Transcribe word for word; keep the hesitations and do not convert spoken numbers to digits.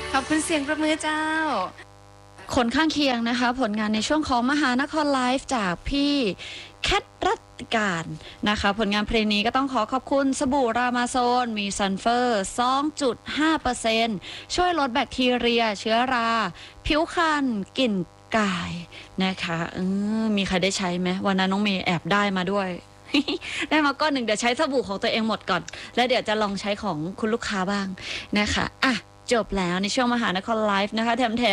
ขอบคุณเสียงประมือเจ้าผลข้างเคียงนะคะผลงานในช่วงของมหานครไลฟ์จากพี่แคทรัตการนะคะผลงานเพลงนี้ก็ต้องขอขอบคุณสบู่รามาโซนมีซัลเฟอร์ สองจุดห้าเปอร์เซ็นต์ ช่วยลดแบคทีเรียเชื้อราผิวคันกลิ่นกายนะคะเออมีใครได้ใช้ไหมวันนั้นน้องเมย์แอบได้มาด้วย ได้มาก้อนหนึ่งเดี๋ยวใช้สบู่ของตัวเองหมดก่อนแล้วเดี๋ยวจะลองใช้ของคุณลูกค้าบ้างนะคะอ่ะจบแล้วในช่วงมหานครไลฟ์นะคะแถม